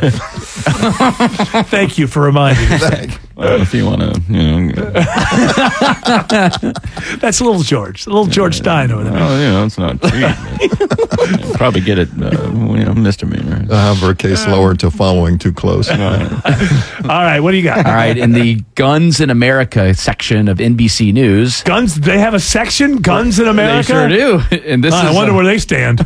Thank you for reminding me. Well, if you want to, you know. That's little George. Little George Stein over there. Well, you know, it's not cheap. You'll probably get it, uh, you know, misdemeanor. I'll have her case lowered to following too close. All right, what do you got? All right, in the Guns in America section of N B C News. Guns, they have a section, Guns in America? They sure do. And this I is wonder uh, where they stand.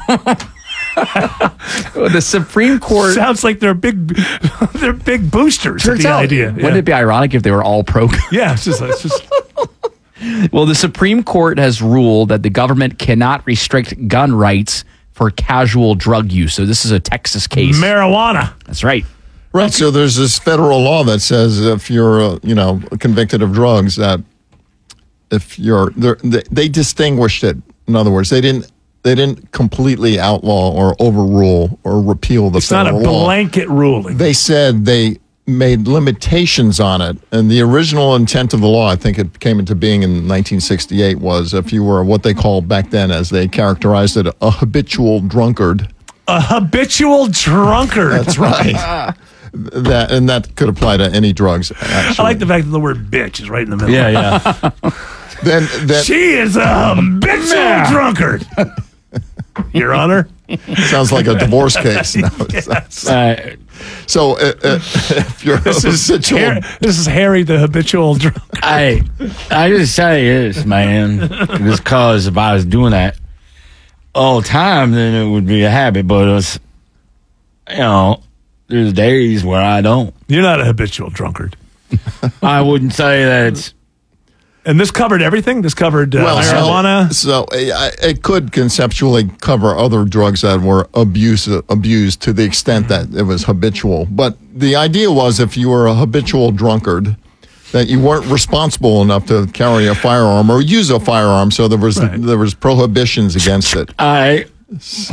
the Supreme Court. Sounds like they're big they're big boosters of Turns the out, idea. wouldn't it be ironic if they were all pro? Yeah, it's just, it's just Well, the Supreme Court has ruled that the government cannot restrict gun rights for casual drug use. So this is a Texas case. marijuana. That's right. Right. So there's this federal law that says if you're, uh, you know, convicted of drugs, that if you're, they, they distinguished it. In other words, they didn't, they didn't completely outlaw or overrule or repeal the It's not a federal law. blanket ruling. They said they made limitations on it, and the original intent of the law, I think it came into being in nineteen sixty-eight, was if you were what they called back then, as they characterized it, a habitual drunkard. A habitual drunkard. That's right. That and that could apply to any drugs. Actually. I like the fact that the word bitch is right in the middle. Yeah, yeah. then, then she is a habitual drunkard. Your Honor. Sounds like a divorce case. No, Yes. Uh, so uh, uh, if you're This a is, habitual, Harry, this is Harry, the habitual drunkard. I, I just say this, man. Just cause if I was doing that all the time, then it would be a habit. But it's, you know, there's days where I don't. You're not a habitual drunkard. I wouldn't say that it's. And this covered everything? This covered uh, well, marijuana? So, so uh, it could conceptually cover other drugs that were abused, abused to the extent that it was habitual. But the idea was if you were a habitual drunkard, that you weren't responsible enough to carry a firearm or use a firearm, so there was Right. there was prohibitions against it. I. So-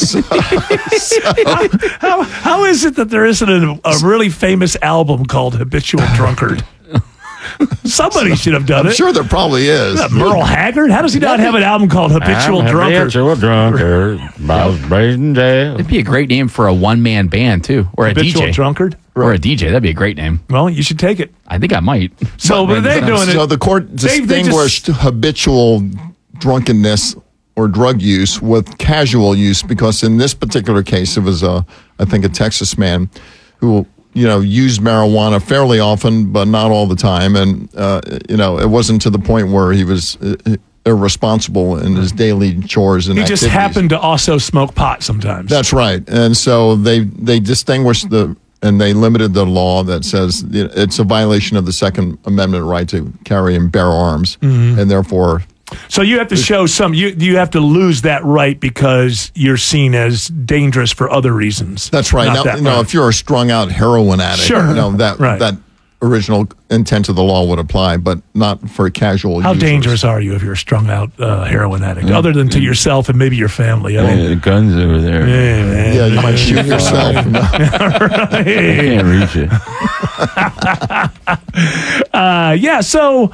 how, how, how is it that there isn't a, a really famous album called Habitual Drunkard? Somebody should have done I'm it. sure there probably is. Is that Merle Haggard? How does he not have an album called Habitual I'm a Drunkard? Habitual drunkard. I was raised in jail. It'd be a great name for a one-man band, too. Or a Habitual D J. Drunkard? Or a D J. That'd be a great name. Well, you should take it. I think I might. So but they're doing it. So the court They- they just- distinguished habitual drunkenness or drug use with casual use because in this particular case, it was a, I think, a Texas man who, you know, used marijuana fairly often, but not all the time. And, uh, you know, it wasn't to the point where he was uh, irresponsible in his daily chores and He just activities. happened to also smoke pot sometimes. That's right. And so they they distinguished the and they limited the law that says you know, it's a violation of the Second Amendment right to carry and bear arms, Mhm. and therefore. So you have to show some. You you have to lose that right because you're seen as dangerous for other reasons. That's right. Not Now, that you know, right. if you're a strung out heroin addict, Sure. you know, that Right. that original intent of the law would apply, but not for casual How users. dangerous are you if you're a strung out uh, heroin addict, Yeah. other than to yourself and maybe your family? I Yeah, mean, the guns over there. yeah, man. Yeah, you might shoot yourself. I can't reach it. uh, yeah, so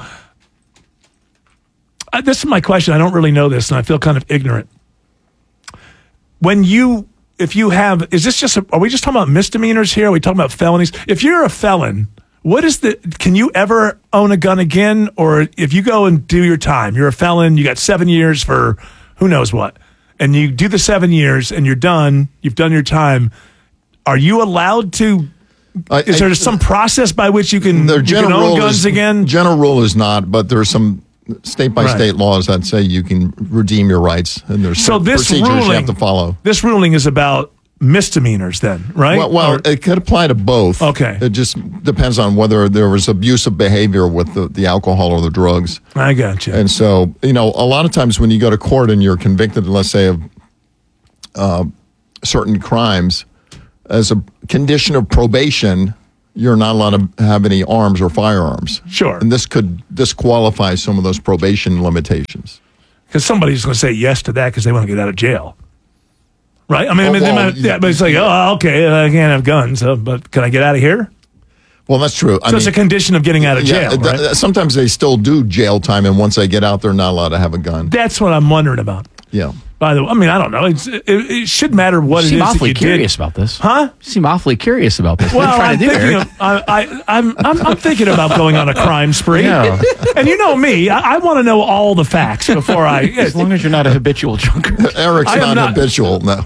uh, this is my question. I don't really know this, and I feel kind of ignorant. When you, if you have, is this just, a, are we just talking about misdemeanors here? Are we talking about felonies? If you're a felon, what is the, can you ever own a gun again? Or if you go and do your time, you're a felon, you got seven years for who knows what, and you do the seven years and you're done, you've done your time, are you allowed to I, is there I, some process by which you can, their you can general own rule guns is, again? General rule is not, but there's some state by state Right. laws that say you can redeem your rights, and there's So this procedures ruling, you have to follow. This ruling is about misdemeanors, then, right? Well, well Or- it could apply to both. Okay. It just depends on whether there was abusive behavior with the, the alcohol or the drugs. I got you. And so, you know, a lot of times when you go to court and you're convicted, let's say, of uh, certain crimes, as a condition of probation, you're not allowed to have any arms or firearms. Sure. And this could disqualify some of those probation limitations. Because somebody's going to say yes to that because they want to get out of jail. Right? I mean, Oh, I mean, they well, might, yeah, but it's like, oh, okay, I can't have guns, uh, but can I get out of here? Well, that's true. So it's a condition of getting out of jail, th- right? th- sometimes they still do jail time, and once they get out, they're not allowed to have a gun. That's what I'm wondering about. Yeah. By the way, I mean, I don't know. It's, it, it should matter what You it seem is that awfully you curious did. about this. Huh? You seem awfully curious about this. Well, what are I'm you trying to do, thinking Eric? of, I, I, I'm, I'm, I'm thinking about going on a crime spree. Yeah. And you know me, I, I want to know all the facts before I. As long as you're not a habitual drunkard. Eric's I am not, not- habitual, no.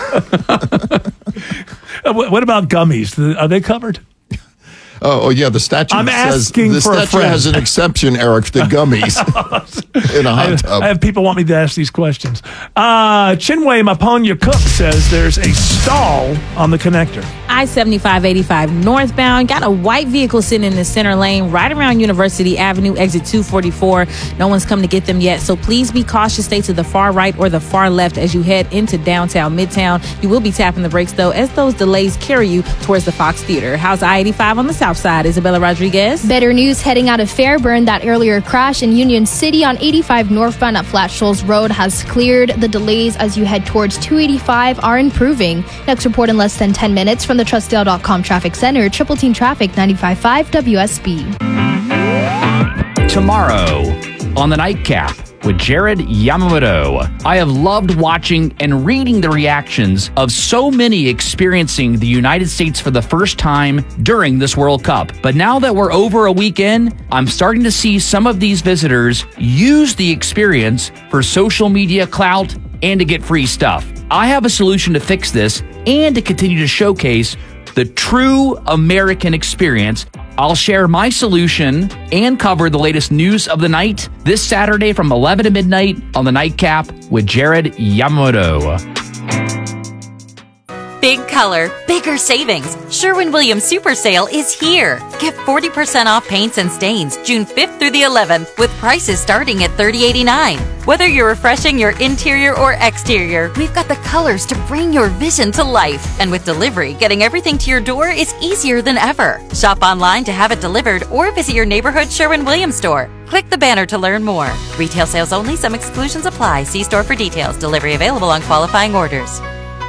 Uh, what what about gummies? Are they covered? Oh, oh, yeah, the statute I'm says asking the for a statute friend. has an exception, Eric, to gummies in a hot I, tub. I have people want me to ask these questions. Uh, Chinwei Maponya Cook says there's a stall on the connector. I seventy-five eighty-five northbound. Got a white vehicle sitting in the center lane right around University Avenue, exit two forty-four. No one's come to get them yet, so please be cautious. Stay to the far right or the far left as you head into downtown Midtown. You will be tapping the brakes, though, as those delays carry you towards the Fox Theater. How's I eighty-five on the south side? Isabella Rodriguez. Better news heading out of Fairburn. That earlier crash in Union City on eighty-five northbound at Flat Shoals Road has cleared. The delays as you head towards two eighty-five are improving. Next report in less than ten minutes from the Trustdale dot com Traffic Center. Triple Team Traffic ninety-five point five W S B. Tomorrow on the Nightcap with Jared Yamamoto. I have loved watching and reading the reactions of so many experiencing the United States for the first time during this World Cup. But now that we're over a weekend, I'm starting to see some of these visitors use the experience for social media clout and to get free stuff. I have a solution to fix this and to continue to showcase the true American experience. I'll share my solution and cover the latest news of the night this Saturday from eleven to midnight on the Nightcap with Jared Yamamoto. Big color, bigger savings. Sherwin-Williams Super Sale is here. Get forty percent off paints and stains June fifth through the eleventh with prices starting at thirty eighty-nine. Whether you're refreshing your interior or exterior, we've got the colors to bring your vision to life. And with delivery, getting everything to your door is easier than ever. Shop online to have it delivered or visit your neighborhood Sherwin-Williams store. Click the banner to learn more. Retail sales only. Some exclusions apply. See store for details. Delivery available on qualifying orders.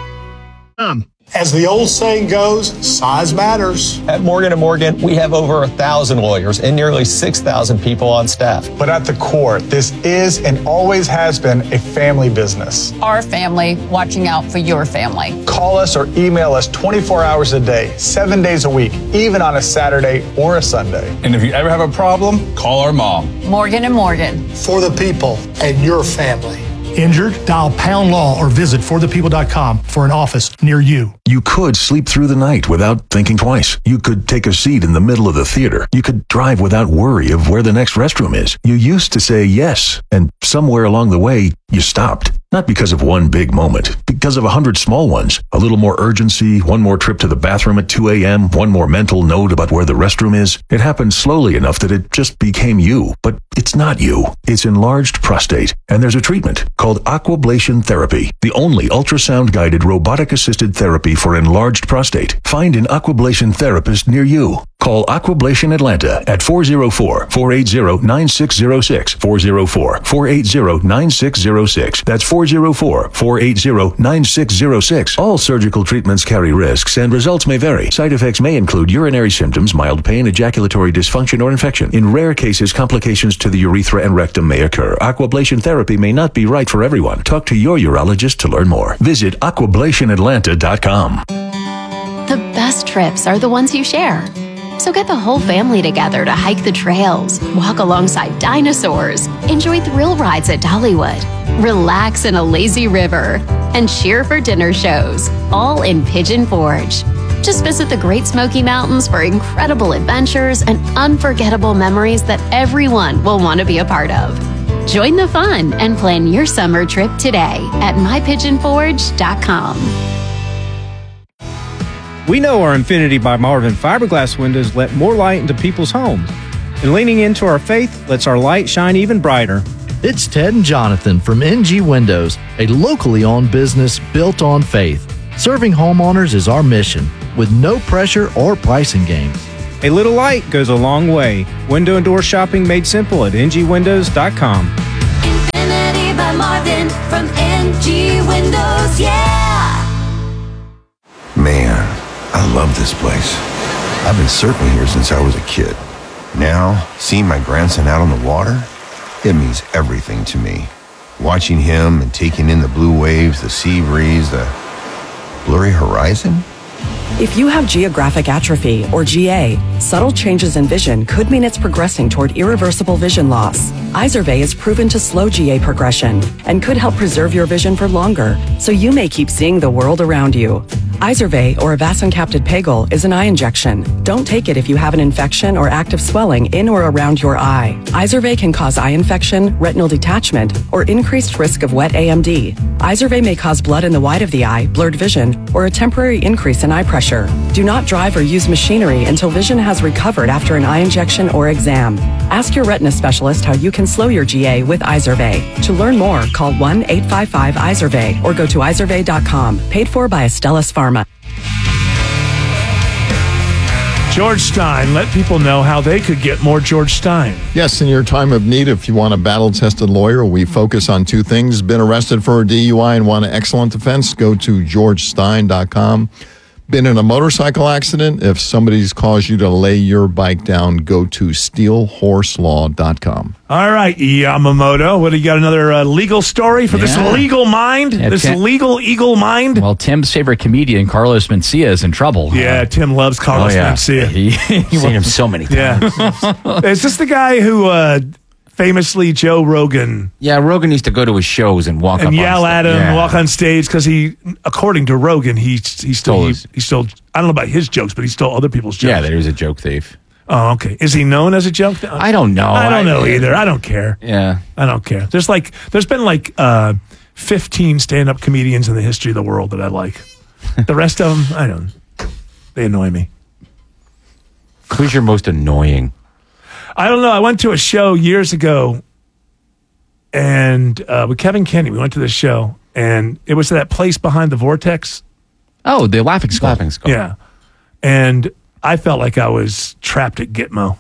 As the old saying goes, size matters. At Morgan and Morgan, we have over a thousand lawyers and nearly six thousand people on staff. But at the core, this is and always has been a family business. Our family watching out for your family. Call us or email us twenty-four hours a day, seven days a week, even on a Saturday or a Sunday. And if you ever have a problem, call our mom. Morgan and Morgan. For the people and your family. Injured? Dial Pound Law or visit for the people dot com for an office near you. You could sleep through the night without thinking twice. You could take a seat in the middle of the theater. You could drive without worry of where the next restroom is. You used to say yes, and somewhere along the way, you stopped. Not because of one big moment, because of a hundred small ones. A little more urgency, one more trip to the bathroom at two a.m., one more mental note about where the restroom is. It happened slowly enough that it just became you. But it's not you. It's enlarged prostate. And there's a treatment called Aquablation Therapy, the only ultrasound-guided robotic-assisted therapy for enlarged prostate. Find an Aquablation therapist near you. Call Aquablation Atlanta at four oh four, four eight zero, nine six oh six, four oh four, four eight zero, nine six oh six. That's four oh four, four eight zero, nine six oh six. All surgical treatments carry risks and results may vary. Side effects may include urinary symptoms, mild pain, ejaculatory dysfunction, or infection. In rare cases, complications to the urethra and rectum may occur. Aquablation therapy may not be right for everyone. Talk to your urologist to learn more. Visit aquablation atlanta dot com. The best trips are the ones you share. So get the whole family together to hike the trails, walk alongside dinosaurs, enjoy thrill rides at Dollywood, relax in a lazy river, and cheer for dinner shows, all in Pigeon Forge. Just visit the Great Smoky Mountains for incredible adventures and unforgettable memories that everyone will want to be a part of. Join the fun and plan your summer trip today at my pigeon forge dot com. We know our Infinity by Marvin fiberglass windows let more light into people's homes. And leaning into our faith lets our light shine even brighter. It's Ted and Jonathan from N G Windows, a locally owned business built on faith. Serving homeowners is our mission, with no pressure or pricing games. A little light goes a long way. Window and door shopping made simple at N G windows dot com. Infinity by Marvin from N G Windows, yeah! Man, I love this place. I've been surfing here since I was a kid. Now, seeing my grandson out on the water, it means everything to me. Watching him and taking in the blue waves, the sea breeze, the blurry horizon. If you have geographic atrophy, or G A, subtle changes in vision could mean it's progressing toward irreversible vision loss. Izervay is proven to slow G A progression and could help preserve your vision for longer, so you may keep seeing the world around you. Izervay, or avacincaptad pegol, is an eye injection. Don't take it if you have an infection or active swelling in or around your eye. Izervay can cause eye infection, retinal detachment, or increased risk of wet A M D. Izervay may cause blood in the white of the eye, blurred vision, or a temporary increase in eye pressure. Do not drive or use machinery until vision has recovered after an eye injection or exam. Ask your retina specialist how you can slow your G A with Izervay. To learn more, call one eight five five Izervay or go to izervay dot com. Paid for by Astellas Pharma. George Stein, let people know how they could get more George Stein. Yes, in your time of need, if you want a battle-tested lawyer, we focus on two things. Been arrested for a D U I and want an excellent defense? Go to george stein dot com. Been in a motorcycle accident? If somebody's caused you to lay your bike down, go to steel horse law dot com. All right, Yamamoto. What do you got? Another uh, legal story for Yeah. this legal mind? Yeah, this Tim- legal eagle mind? Well, Tim's favorite comedian, Carlos Mencia, is in trouble. Yeah, Tim loves Carlos Oh, yeah. Mencia. He, he's seen him so many times. Yeah. Is this the guy who uh, famously Joe Rogan Yeah, Rogan used to go to his shows and walk up and on yell stage. at him, Yeah. walk on stage because he, according to Rogan, he he stole he, he stole. I don't know about his jokes, but he stole other people's jokes. Yeah, that he was a joke thief. Oh, okay. Is he known as a joke? Th- I don't know. I don't I- know either. I don't care. Yeah. I don't care. There's like there's been like uh, fifteen stand-up comedians in the history of the world that I like. The rest of them, I don't. They annoy me. Who's your most annoying? I don't know. I went to a show years ago, and uh, with Kevin Kenny, we went to this show, and it was that place behind the Vortex. Oh, the Laughing Skull. Laughing Skull. Yeah, and I felt like I was trapped at Gitmo.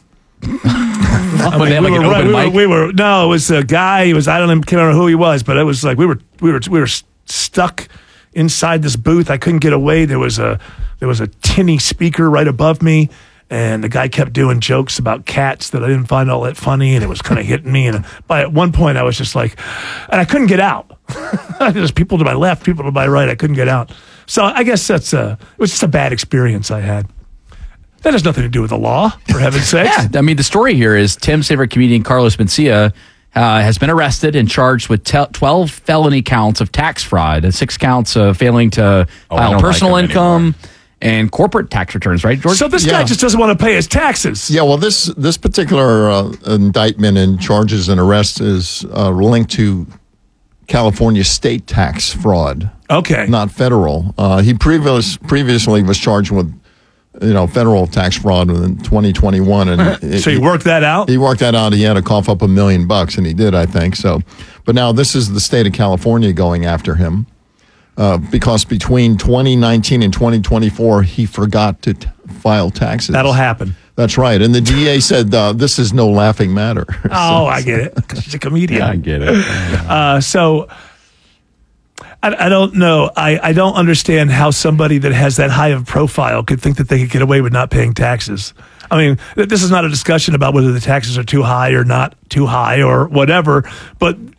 When they had, like, we, an were, open we, were, mic? we were no, it was a guy. He was I don't know, can't remember who he was, but it was like we were we were we were stuck inside this booth. I couldn't get away. There was a there was a tinny speaker right above me, and the guy kept doing jokes about cats that I didn't find all that funny, and it was kind of hitting me. And by at one point, I was just like, and I couldn't get out. There's people to my left, people to my right. I couldn't get out. So I guess that's a it was just a bad experience I had. That has nothing to do with the law, for heaven's sake. Yeah, I mean, the story here is Tim's favorite comedian, Carlos Mencia, uh, has been arrested and charged with te- twelve felony counts of tax fraud and six counts of failing to Oh, I file don't personal like him income and corporate tax returns, right, George? So this Yeah. guy just doesn't want to pay his taxes. Yeah, well, this this particular uh, indictment and charges and arrest is uh, linked to California state tax fraud. Okay. Not federal. Uh, he previous, previously was charged with, you know, federal tax fraud in twenty twenty-one. And So you worked that out? He worked that out. He had to cough up a million bucks, and he did, I think. So, but now this is the state of California going after him uh, because between twenty nineteen and twenty twenty-four, he forgot to t- file taxes. That'll happen. That's right. And the D A said, uh, this is no laughing matter. Oh, I get it. 'Cause he's a comedian. Yeah, I get it. Uh, so I, I don't know. I, I don't understand how somebody that has that high of profile could think that they could get away with not paying taxes. I mean, th- this is not a discussion about whether the taxes are too high or not too high or whatever, but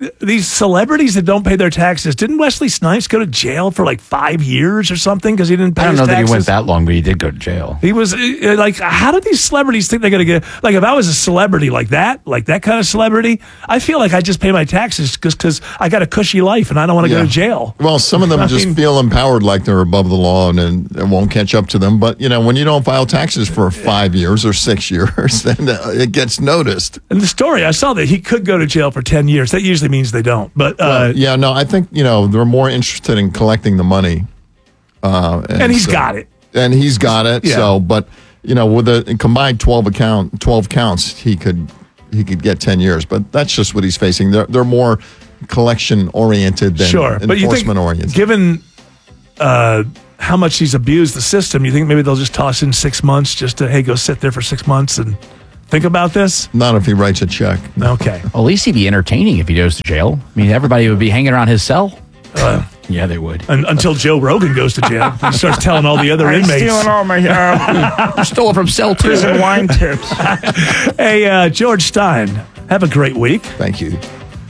these celebrities that don't pay their taxes. Didn't Wesley Snipes go to jail for like five years or something because he didn't pay I don't his know taxes? that he went that long, but he did go to jail. He was uh, like, how do these celebrities think they're going to get? Like, if I was a celebrity like that, like that kind of celebrity, I feel like I just pay my taxes just because I got a cushy life and I don't want to Yeah. go to jail. Well, some of them I just mean- feel empowered, like they're above the law, and, and it won't catch up to them. But you know, when you don't file taxes for five years or six years, then uh, it gets noticed. In the story, I saw that he could go to jail for ten years. That usually means they don't. But uh, Well, yeah, no, I think you know they're more interested in collecting the money, uh, And he's so- got it. and he's got it. Yeah. So, but you know, with a combined twelve account, twelve counts, he could he could get ten years. But that's just what he's facing. They're they're more collection oriented than sure, but you think, enforcement oriented. given uh, how much he's abused the system, you think maybe they'll just toss in six months just to, hey, go sit there for six months and think about this? Not if he writes a check. Okay. Well, at least he'd be entertaining if he goes to jail. I mean, everybody would be hanging around his cell. Uh, yeah, they would. un- until Joe Rogan goes to jail and starts telling all the other I'm inmates. stealing all my uh, stole from cell two. prison wine tips. Hey, uh, George Stein, have a great week. Thank you.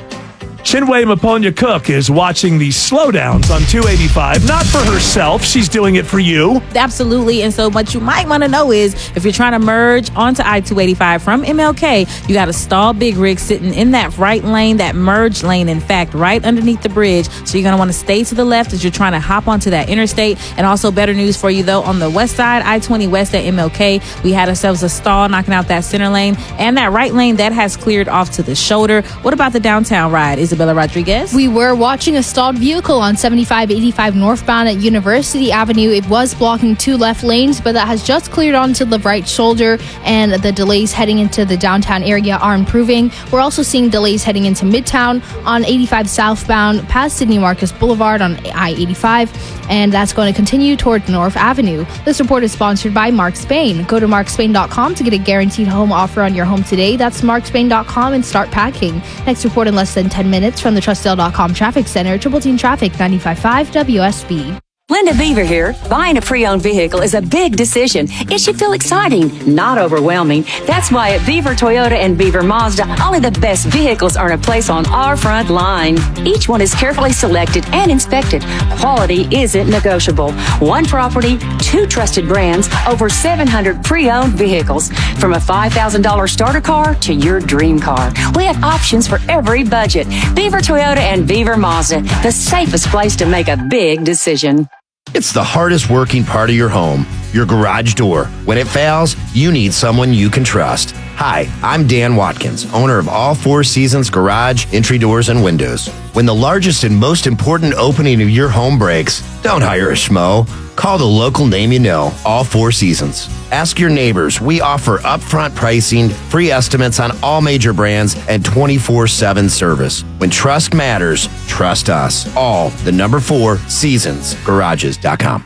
Chinwe Maponya Cook is watching the slowdowns on two eighty-five, not for herself. She's doing it for you. Absolutely. And so what you might want to know is if you're trying to merge onto I two eighty-five from M L K, you got a stall big rig sitting in that right lane, that merge lane, in fact, right underneath the bridge. So you're going to want to stay to the left as you're trying to hop onto that interstate. And also better news for you, though, on the west side, I twenty West at M L K, we had ourselves a stall knocking out that center lane. And that right lane, that has cleared off to the shoulder. What about the downtown ride, Isabella Rodriguez? We were watching a stalled vehicle on seventy-five eighty-five northbound at University Avenue. It was blocking two left lanes, but that has just cleared onto the right shoulder, and the delays heading into the downtown area are improving. We're also seeing delays heading into Midtown on eighty-five southbound past Sidney Marcus Boulevard on I eighty-five, and that's going to continue toward North Avenue. This report is sponsored by Mark Spain. Go to mark spain dot com to get a guaranteed home offer on your home today. That's mark spain dot com and start packing. Next report in less than ten minutes from the trustdale dot com traffic center. Triple Team Traffic ninety-five point five W S B. Linda Beaver here. Buying a pre-owned vehicle is a big decision. It should feel exciting, not overwhelming. That's why at Beaver Toyota and Beaver Mazda, only the best vehicles earn a place on our front line. Each one is carefully selected and inspected. Quality isn't negotiable. One property, two trusted brands, over seven hundred pre-owned vehicles. From a five thousand dollars starter car to your dream car. We have options for every budget. Beaver Toyota and Beaver Mazda, the safest place to make a big decision. It's the hardest working part of your home, your garage door. When it fails, you need someone you can trust. Hi, I'm Dan Watkins, owner of All Four Seasons Garage, Entry Doors, and Windows. When the largest and most important opening of your home breaks, don't hire a schmo. Call the local name you know, All Four Seasons. Ask your neighbors. We offer upfront pricing, free estimates on all major brands, and twenty-four seven service. When trust matters, trust us. All the number four seasons garages dot com.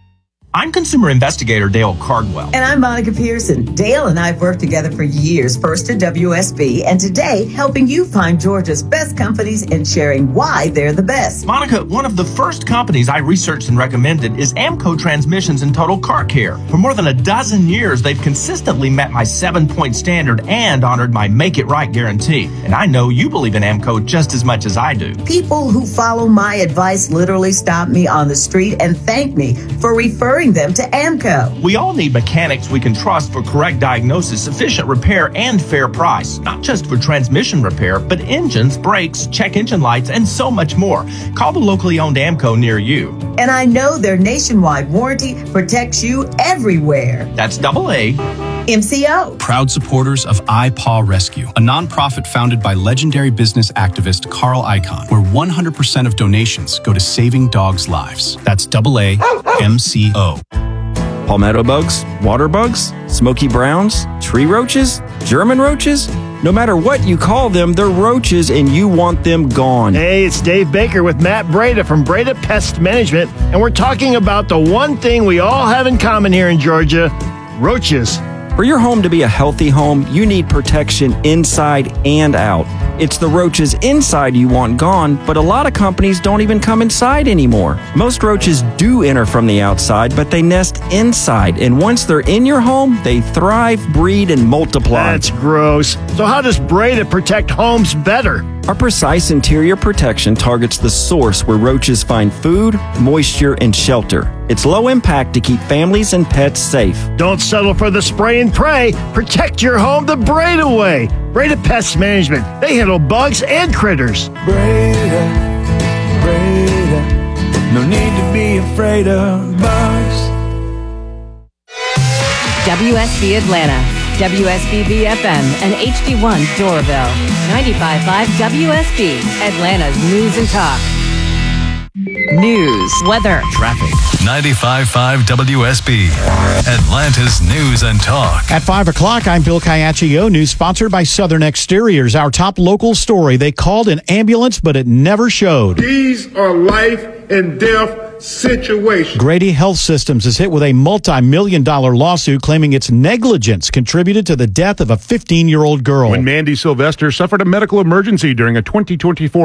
I'm consumer investigator Dale Cardwell. And I'm Monica Pearson. Dale and I have worked together for years, first at W S B, and today helping you find Georgia's best companies and sharing why they're the best. Monica, one of the first companies I researched and recommended is Amco Transmissions and Total Car Care. For more than a dozen years, they've consistently met my seven-point standard and honored my Make It Right guarantee. And I know you believe in Amco just as much as I do. People who follow my advice literally stop me on the street and thank me for referring them to Amco. We all need mechanics we can trust for correct diagnosis, efficient repair, and fair price. Not just for transmission repair, but engines, brakes, check engine lights, and so much more. Call the locally owned Amco near you. And I know their nationwide warranty protects you everywhere. That's double A. M C O. Proud supporters of iPaw Rescue, a nonprofit founded by legendary business activist Carl Icahn, where one hundred percent of donations go to saving dogs' lives. That's double A M C O. Palmetto bugs, water bugs, smoky browns, tree roaches, German roaches. No matter what you call them, they're roaches and you want them gone. Hey, it's Dave Baker with Matt Breda from Breda Pest Management, and we're talking about the one thing we all have in common here in Georgia, roaches. For your home to be a healthy home, you need protection inside and out. It's the roaches inside you want gone, but a lot of companies don't even come inside anymore. Most roaches do enter from the outside, but they nest inside, and once they're in your home, they thrive, breed, and multiply. That's gross. So how does Breda protect homes better? Our precise interior protection targets the source where roaches find food, moisture, and shelter. It's low impact to keep families and pets safe. Don't settle for the spray and pray. Protect your home the Breda way. Breda Pest Management. They handle bugs and critters. Breda, Breda, no need to be afraid of bugs. W S B Atlanta, W S B B F M, and H D one Doraville. ninety-five point five W S B, Atlanta's news and talk. News, weather, traffic. ninety-five point five W S B, Atlanta's news and talk. At five o'clock, I'm Bill Caiaccio, news sponsored by Southern Exteriors. Our top local story, they called an ambulance, but it never showed. These are life and death situations. Grady Health Systems is hit with a multi-million dollar lawsuit claiming its negligence contributed to the death of a fifteen-year-old girl. When Mandy Sylvester suffered a medical emergency during a twenty twenty-four